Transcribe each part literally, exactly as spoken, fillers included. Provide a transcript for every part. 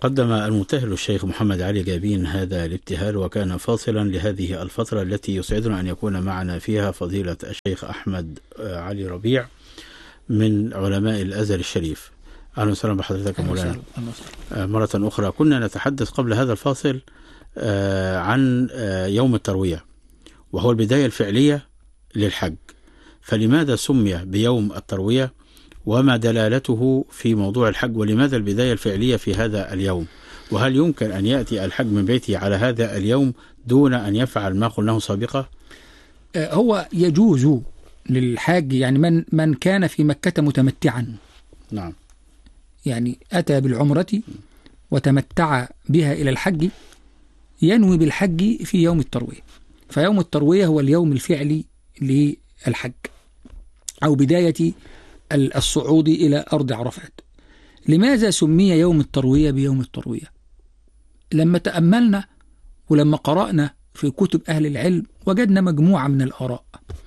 قدم المبتهل الشيخ محمد علي جابين هذا الابتهال، وكان فاصلا لهذه الفترة التي يسعدنا أن يكون معنا فيها فضيلة الشيخ أحمد علي ربيع من علماء الأزهر الشريف. أهلا وسهلا بحضرتك مولانا. مرة أخرى كنا نتحدث قبل هذا الفاصل عن يوم التروية، وهو البداية الفعلية للحج، فلماذا سمي بيوم التروية؟ وما دلالته في موضوع الحج؟ ولماذا البداية الفعلية في هذا اليوم؟ وهل يمكن أن يأتي الحج من بيته على هذا اليوم دون أن يفعل ما قلناه سابقا؟ هو يجوز للحاج، يعني من من كان في مكة متمتعا، نعم، يعني أتى بالعمرة وتمتع بها إلى الحج، ينوي بالحج في يوم التروية. فيوم التروية هو اليوم الفعلي للحج أو بداية الصعود إلى أرض عرفات. لماذا سمي يوم التروية بيوم التروية؟ لما تأملنا ولما قرأنا في كتب أهل العلم وجدنا مجموعة من الآراء.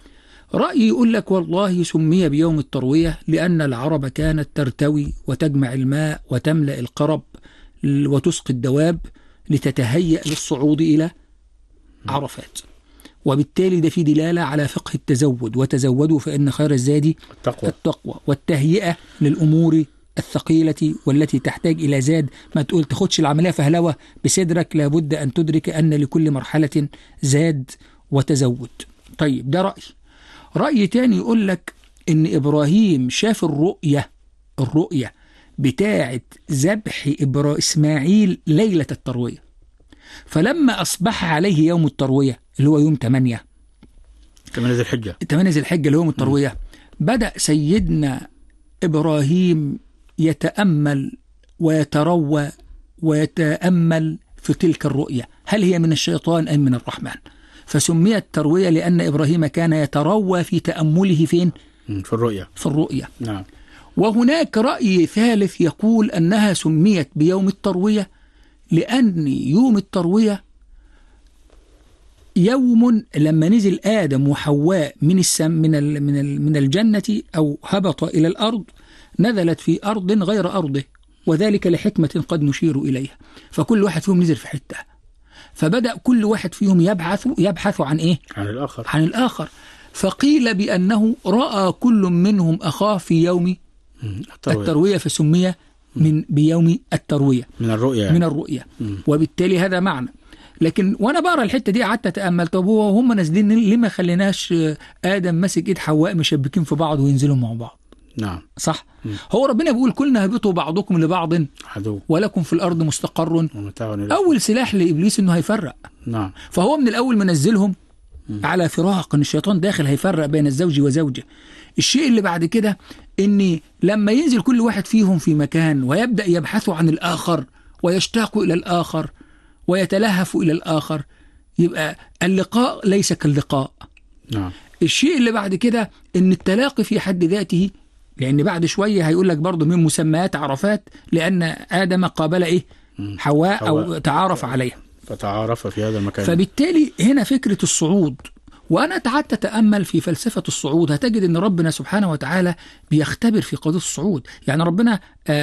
رأي يقول لك والله سمي بيوم التروية لأن العرب كانت ترتوي وتجمع الماء وتملأ القرب وتسقي الدواب لتتهيأ للصعود إلى عرفات، وبالتالي ده في دلالة على فقه التزود، وتزودوا فإن خير الزاد التقوى, التقوى والتهيئة للأمور الثقيلة والتي تحتاج إلى زاد. ما تقول تاخدش العملية فهلوة بصدرك، لابد أن تدرك أن لكل مرحلة زاد وتزود. طيب ده رأي. رأي تاني يقول لك إن إبراهيم شاف الرؤية الرؤية بتاعة ذبح إبرا إسماعيل ليلة التروية، فلما أصبح عليه يوم التروية اللي هو يوم ثمانية ثمانية ذي الحجة ثمانية ذي الحجة اللي هو يوم التروية، م. بدأ سيدنا إبراهيم يتأمل ويتروى ويتأمل في تلك الرؤية، هل هي من الشيطان أم من الرحمن؟ فسميت تروية لأن إبراهيم كان يتروى في تأمله فين؟ في الرؤية في الرؤية نعم. وهناك رأي ثالث يقول أنها سميت بيوم التروية لأن يوم التروية يوم لما نزل آدم وحواء من السم من ال من ال من الجنة أو هبط إلى الأرض، نزلت في أرض غير أرضه، وذلك لحكمة قد نشير إليها. فكل واحد فيهم نزل في حتة، فبدأ كل واحد فيهم يبحث يبحث عن إيه؟ عن الآخر عن الآخر فقيل بأنه رأى كل منهم أخاه في يوم التروية, التروية فسمي من بيوم التروية من الرؤية من الرؤية م. وبالتالي هذا معنى. لكن وانا بقرا الحته دي قعدت اتامل، طب هو هم نازلين ليه ما خليناش ادم ماسك ايد حواء مشبكين في بعض وينزلوا مع بعض؟ نعم صح. م. هو ربنا بيقول كلنا هبطوا بعضكم لبعض عدو ولكم في الارض مستقر. اول سلاح لابليس انه هيفرق. نعم. فهو من الاول منزلهم م. على فراق، ان الشيطان داخل هيفرق بين الزوج وزوجه. الشيء اللي بعد كده ان لما ينزل كل واحد فيهم في مكان ويبدا يبحثوا عن الاخر ويشتاقوا الى الاخر ويتلهف إلى الآخر، يبقى اللقاء ليس كاللقاء. نعم. الشيء اللي بعد كده إن التلاقي في حد ذاته، لأن بعد شوية هيقول لك برضو من مسميات عرفات لأن آدم قابل إيه؟ حواء, حواء أو تعارف عليها فتعارف في هذا المكان. فبالتالي هنا فكرة الصعود. وأنا قعدت أتأمل في فلسفة الصعود، هتجد أن ربنا سبحانه وتعالى بيختبر في قضية الصعود. يعني ربنا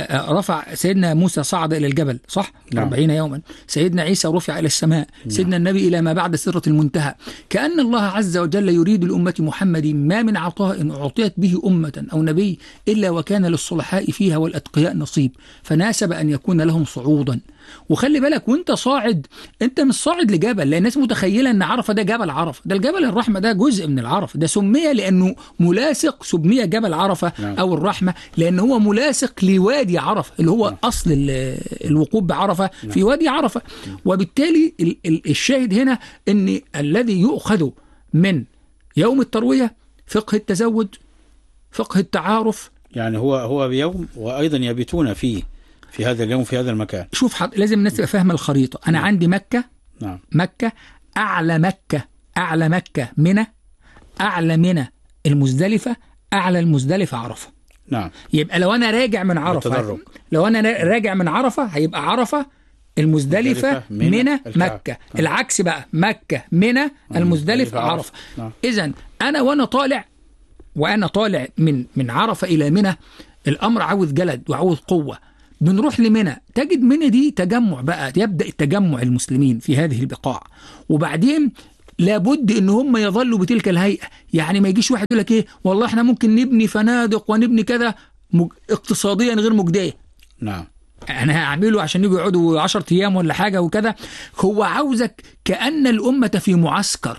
رفع سيدنا موسى صعد إلى الجبل صح؟ نعم. أربعين يوما. سيدنا عيسى رفع إلى السماء. نعم. سيدنا النبي إلى ما بعد سدرة المنتهى. كأن الله عز وجل يريد لأمة محمد ما من عطاء أعطيت به أمة أو نبي إلا وكان للصلحاء فيها والأتقياء نصيب، فناسب أن يكون لهم صعودا. وخلي بالك وانت صاعد، انت مش صاعد لجبل، لان الناس متخيله ان عرفه ده جبل عرفه، ده الجبل الرحمه ده جزء من العرفه، ده سمي لانه ملاصق، سمي جبل عرفه نعم. او الرحمه لان هو ملاصق لوادي عرفه اللي هو نعم. اصل الوقوف بعرفه نعم. في وادي عرفه. وبالتالي الشاهد هنا ان الذي يؤخذ من يوم الترويه فقه التزود، فقه التعارف، يعني هو هو بيوم وايضا يبيتون فيه في هذا اليوم في هذا المكان. شوف حد... لازم الناس تبقى فاهمه الخريطه. انا نعم. عندي مكه نعم. مكه اعلى مكه اعلى مكه منى، اعلى منى المزدلفه، اعلى المزدلفه عرفه. نعم. يبقى لو انا راجع من عرفه التدرج. لو انا راجع من عرفه هيبقى عرفه المزدلفه منى مكه. نعم. العكس بقى مكه منى المزدلفه عرفه. نعم. اذا انا وانا طالع وانا طالع من من عرفه الى منى الامر عاوز جلد وعاوز قوه. بنروح لمنى، تجد منى دي تجمع بقى، يبدأ التجمع المسلمين في هذه البقاع، وبعدين لابد ان هم يظلوا بتلك الهيئة. يعني ما يجيش واحد يقول لك ايه والله احنا ممكن نبني فنادق ونبني كذا مج... اقتصاديا غير مجدية. نعم. انا هعمله عشان يجوا يقعدوا عشرة ايام ولا حاجة وكذا. هو عاوزك كأن الأمة في معسكر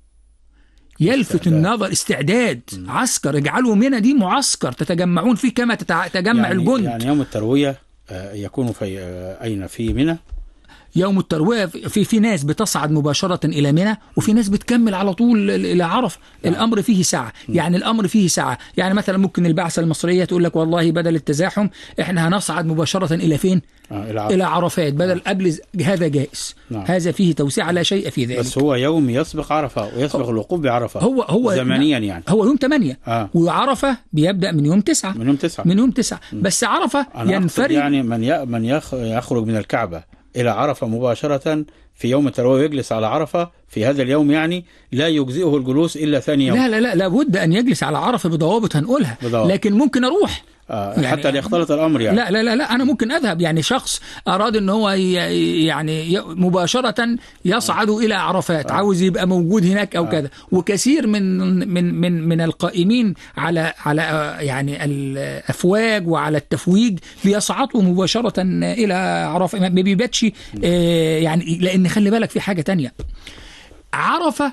يلفت استعداد. النظر، استعداد م. عسكر، اجعلوا منى دي معسكر تتجمعون فيه كما تتجمع يعني الجند. يعني يوم التروية يكون في أين؟ في منى. يوم التروية في في ناس بتصعد مباشرة إلى منى، وفي ناس بتكمل على طول إلى عرفة. الأمر فيه ساعة، يعني الأمر فيه ساعة. يعني مثلا ممكن البعثة المصرية تقول لك والله بدل التزاحم إحنا هنصعد مباشرة إلى فين؟ آه إلى, إلى عرفات بدل قبل. هذا جائز. نعم. هذا فيه توسعة لا شيء في ذلك. بس هو يوم يسبق عرفة ويسبق الوقوف بعرفة. هو هو زمنيا يعني هو يوم ثمانية آه. وعرفة بيبدأ من يوم تسعة. من يوم تسعة من يوم تسعة بس عرفة ينفرد. يعني من من يخرج من الكعبة إلى عرفة مباشرة في يوم التروية ويجلس على عرفة في هذا اليوم، يعني لا يجزئه الجلوس إلا ثاني يوم. لا لا لا لابد أن يجلس على عرفة بضوابط هنقولها بضوابط. لكن ممكن أروح آه يعني حتى يختلط الأمر يعني. لا لا لا لا أنا ممكن أذهب. يعني شخص أراد أن هو يعني مباشرة يصعد آه. إلى عرفات، آه. عاوز يبقى موجود هناك أو آه. كذا. وكثير من من من من القائمين على على يعني الأفواج وعلى التفويج بيصعدوا مباشرة إلى عرفة، ما بيباتش آه يعني. لأن خلي بالك في حاجة تانية، عرفة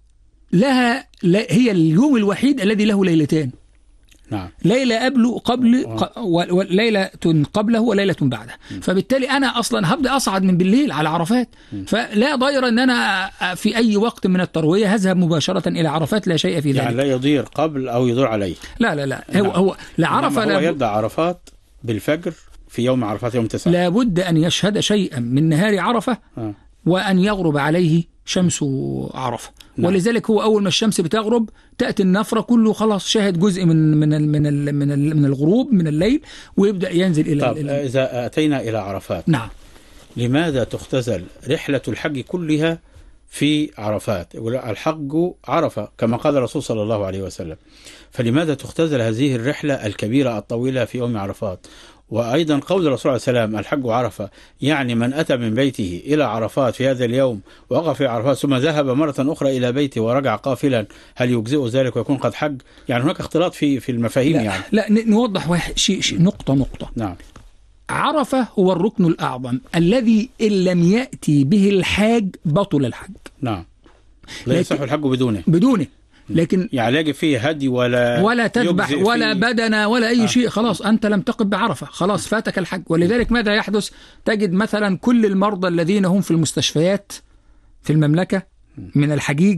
لها هي اليوم الوحيد الذي له ليلتين. نعم. ليلة قبله قبل وليلة قبله وليلة بعده. فبالتالي أنا أصلا هبدأ أصعد من بالليل على عرفات، فلا ضير أن أنا في أي وقت من التروية هذهب مباشرة إلى عرفات، لا شيء في ذلك. يعني لا يضير قبل أو يضير عليه. لا لا لا نعم. هو هو لعرفة هو يبدأ عرفات بالفجر في يوم عرفات يوم تسعة. لابد أن يشهد شيئا من نهار عرفة آه. وأن يغرب عليه شمس عرفة. نعم. ولذلك هو أول ما الشمس بتغرب تأتي النفرة كله خلاص شاهد جزء من من من من من الغروب من الليل، ويبدأ ينزل إلى. طب إلى إذا أتينا إلى عرفات. نعم. لماذا تختزل رحلة الحج كلها في عرفات؟ الحج عرفة كما قال الرسول صلى الله عليه وسلم، فلماذا تختزل هذه الرحلة الكبيرة الطويلة في يوم عرفات؟ وأيضا قول الرسول عليه السلام الحج عرفة، يعني من أتى من بيته إلى عرفات في هذا اليوم وقف في عرفات ثم ذهب مرة أخرى إلى بيته ورجع قافلا، هل يجزئ ذلك ويكون قد حج؟ يعني هناك اختلاط في في المفاهيم. لا يعني لا نوضح واحد شيء شيء نقطة نقطة. نعم. عرفة هو الركن الأعظم الذي إن لم يأتي به الحاج بطل الحج. نعم. لا يصح الحج بدونه. بدونه. لكن يعني لا يجب فيه هدي ولا ولا تذبح ولا بدنة ولا أي آه. شيء. خلاص أنت لم تقف بعرفة، خلاص فاتك الحج. ولذلك ماذا يحدث؟ تجد مثلا كل المرضى الذين هم في المستشفيات في المملكة من الحجيج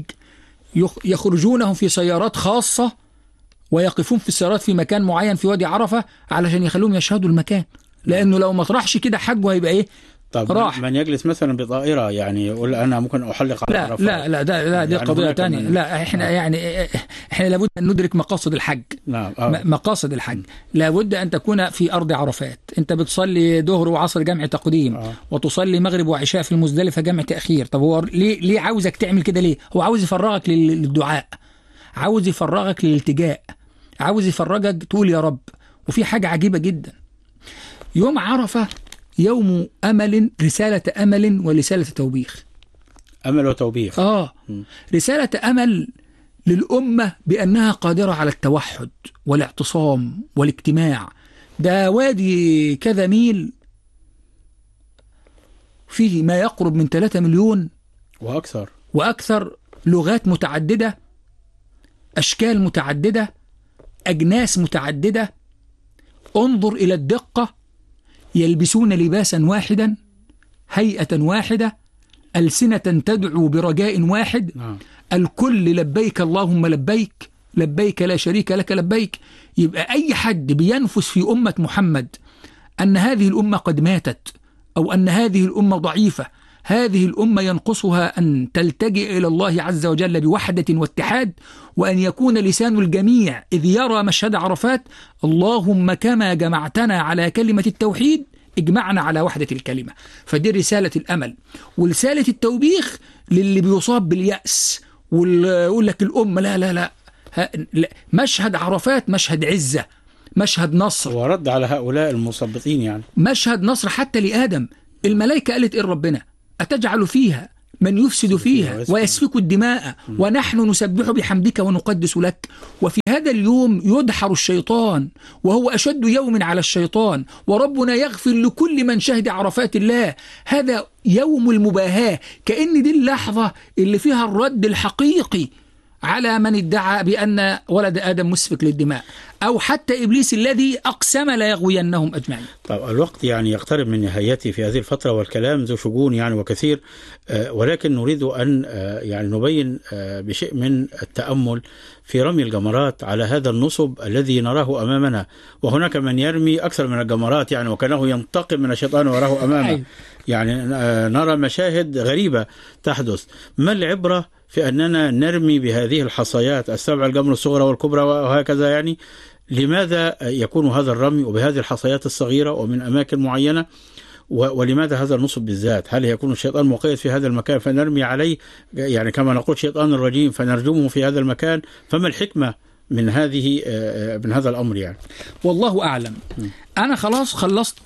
يخرجونهم في سيارات خاصة ويقفون في السيارات في مكان معين في وادي عرفة علشان يخلوهم يشهدوا المكان، لأنه لو ما طرحش كده حجه هيبقى إيه؟ طب راح. من يجلس مثلا بطائرة يعني يقول أنا ممكن أحلق على لا لا لا ده لا دي يعني قضية تانية. لا إحنا آه. يعني إحنا لابد أن ندرك مقاصد الحج. نعم. آه. مقاصد الحج لابد أن تكون في أرض عرفات. أنت بتصلي ظهر وعصر جمع تقديم آه. وتصلي مغرب وعشاء في المزدلفة جمع تأخير. طب هو ليه ليه عاوزك تعمل كده ليه؟ هو عاوز يفرغك للدعاء، عاوز يفرغك للالتجاء، عاوز يفرغك تقول يا رب. وفي حاجة عجيبة جدا، يوم عرفة يوم أمل، رسالة أمل ورسالة توبيخ. أمل وتوبيخ. آه م. رسالة أمل للأمة بأنها قادرة على التوحد والاعتصام والاجتماع. ده وادي كذا ميل فيه ما يقرب من ثلاثة مليون وأكثر وأكثر، لغات متعددة، أشكال متعددة، أجناس متعددة. انظر إلى الدقة، يلبسون لباسا واحدا، هيئة واحدة، ألسنة تدعو برجاء واحد. نعم. الكل لبيك اللهم لبيك، لبيك لا شريك لك لبيك. يبقى أي حد بينفس في أمة محمد أن هذه الأمة قد ماتت أو أن هذه الأمة ضعيفة، هذه الأمة ينقصها أن تلتجئ إلى الله عز وجل بوحدة واتحاد، وأن يكون لسان الجميع إذ يرى مشهد عرفات اللهم كما جمعتنا على كلمة التوحيد اجمعنا على وحدة الكلمة. فدي رسالة الأمل. ورسالة التوبيخ للي بيصاب باليأس ويقول لك الأمة لا لا لا. مشهد عرفات مشهد عزة، مشهد نصر، ورد على هؤلاء المثبطين يعني. مشهد نصر حتى لآدم. الملائكة قالت إيه ربنا؟ أتجعل فيها من يفسد فيها ويسفك الدماء ونحن نسبح بحمدك ونقدس لك. وفي هذا اليوم يدحر الشيطان، وهو أشد يوم على الشيطان، وربنا يغفر لكل من شهد عرفات الله. هذا يوم المباهاة، كأن دي اللحظة اللي فيها الرد الحقيقي على من ادعى بأن ولد آدم مسفك للدماء، أو حتى إبليس الذي أقسم لا يغوينهم أجمعين. طب الوقت يعني يقترب من نهايته في هذه الفترة، والكلام ذو شجون يعني وكثير، آه ولكن نريد أن آه يعني نبين آه بشيء من التأمل في رمي الجمرات على هذا النصب الذي نراه أمامنا. وهناك من يرمي أكثر من الجمرات يعني، وكانه ينتقم من الشيطان وراه أمامه. يعني آه نرى مشاهد غريبة تحدث. ما العبرة في أننا نرمي بهذه الحصيات السبع، الجمر الصغرى والكبرى وهكذا يعني؟ لماذا يكون هذا الرمي وبهذه الحصيات الصغيرة ومن أماكن معينة؟ ولماذا هذا النصب بالذات؟ هل يكون الشيطان مقيد في هذا المكان فنرمي عليه يعني كما نقول شيطان الرجيم فنرجمه في هذا المكان؟ فما الحكمة من هذه من هذا الأمر يعني؟ والله أعلم. أنا خلاص خلصت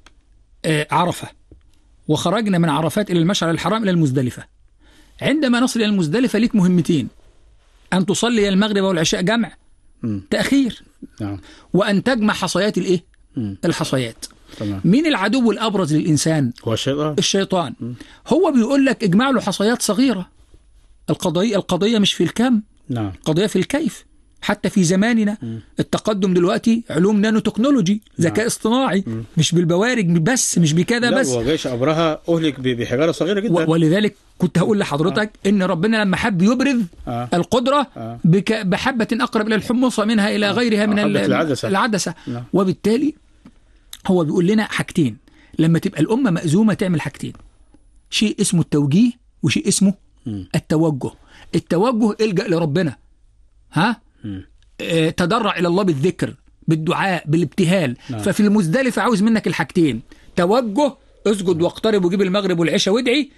عرفة، وخرجنا من عرفات إلى المشعر الحرام إلى المزدلفة. عندما نصل إلى المزدلفة ليك مهمتين: أن تصلي المغرب والعشاء جمع م. تأخير، نعم. وأن تجمع حصيات الإيه؟ م. الحصيات. تمام. مين العدو الأبرز للإنسان؟ هو الشيطان. الشيطان. م. هو بيقول لك اجمع له حصيات صغيرة. القضية القضية مش في الكم، نعم. القضية في الكيف. حتى في زماننا م. التقدم دلوقتي علوم نانو تكنولوجي، ذكاء نعم. اصطناعي، م. مش بالبوارج بس، مش بكذا بس. لا، وجيش أبرهة أهلك بحجارة صغيرة جدا. ولذلك كنت هقول لحضرتك آه. إن ربنا لما حب يبرز آه. القدرة آه. بك بحبة أقرب إلى الحمصة منها إلى آه. غيرها من آه. العدسة, العدسة. نعم. وبالتالي هو بيقول لنا حاجتين: لما تبقى الأمة مأزومة تعمل حاجتين، شيء اسمه التوجيه وشيء اسمه م. التوجه. التوجه الجأ لربنا، ها اه تضرع إلى الله بالذكر بالدعاء بالابتهال. نعم. ففي المزدلفة عاوز منك الحاجتين: توجه اسجد واقترب وجيب المغرب والعشاء وادعي،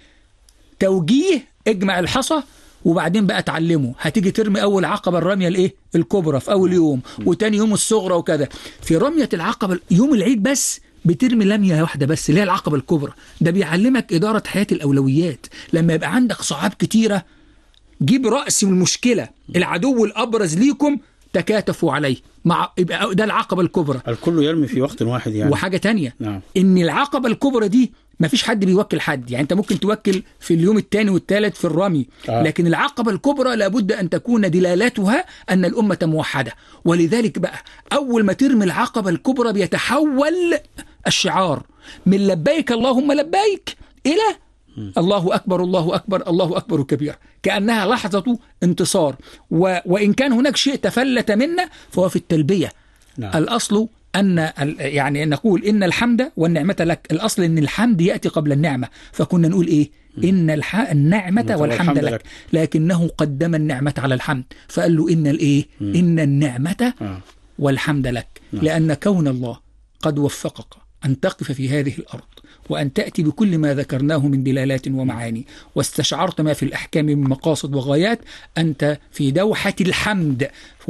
توجيه اجمع الحصى، وبعدين بقى تعلمه. هتيجي ترمي أول عقبة الرمية الإيه؟ الكبرى في أول يوم، وتاني يوم الصغرى وكذا. في رمية العقبة يوم العيد بس بترمي لمية واحدة بس اللي هي العقبة الكبرى. ده بيعلمك إدارة حياة الأولويات. لما يبقى عندك صعاب كتيرة، جيب رأس المشكلة، العدو الأبرز ليكم تكاتفوا عليه، مع يبقى ده العقبة الكبرى. الكل يرمي في وقت واحد يعني. وحاجة تانية، نعم. إن العقبة الكبرى دي ما فيش حد بيوكل حد، يعني أنت ممكن توكل في اليوم الثاني والثالث في الرمي، آه. لكن العقبة الكبرى لابد أن تكون دلالتها أن الأمة موحدة. ولذلك بقى أول ما ترمي العقبة الكبرى بيتحول الشعار من لبيك اللهم لبيك إلى الله أكبر الله أكبر الله أكبر كبير، كأنها لحظة انتصار. و... وإن كان هناك شيء تفلت منا فهو في التلبية. نعم. الأصل أن يعني نقول إن الحمد والنعمة لك. الأصل أن الحمد يأتي قبل النعمة، فكنا نقول إيه؟ إن الح... النعمة والحمد لك. لك، لكنه قدم النعمة على الحمد، فقال له إن الإيه؟ م. إن النعمة آه. والحمد لك. نعم. لأن كون الله قد وفقك أن تقف في هذه الأرض، وأن تأتي بكل ما ذكرناه من دلالات ومعاني، واستشعرت ما في الأحكام من مقاصد وغايات، أنت في دوحة الحمد،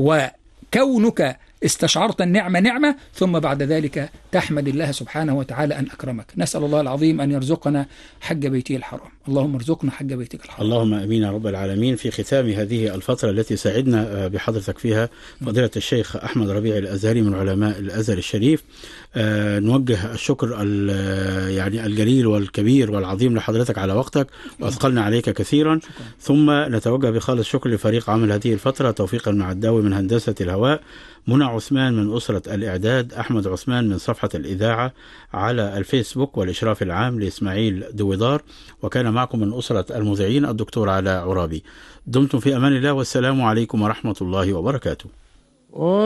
وكونك استشعرت النعمة نعمة، ثم بعد ذلك تحمد الله سبحانه وتعالى أن أكرمك. نسأل الله العظيم أن يرزقنا حج بيته الحرام. اللهم ارزقنا حج بيتك الحرام. اللهم أمين يا رب العالمين. في ختام هذه الفترة التي سعدنا بحضرتك فيها فضيلة الشيخ أحمد ربيع الأزهري من علماء الأزهر الشريف، أه نوجه الشكر يعني الجليل والكبير والعظيم لحضرتك على وقتك، وأثقلنا عليك كثيرا. شكرا. ثم نتوجه بخالص شكر لفريق عمل هذه الفترة: توفيق المعداوي من هندسة الهواء، منى عثمان من أسرة الإعداد، أحمد عثمان من صفحة الإذاعة على الفيسبوك، والإشراف العام لإسماعيل دويدار، وكان معكم من أسرة المذيعين الدكتور علاء عرابي. دمتم في أمان الله، والسلام عليكم ورحمة الله وبركاته.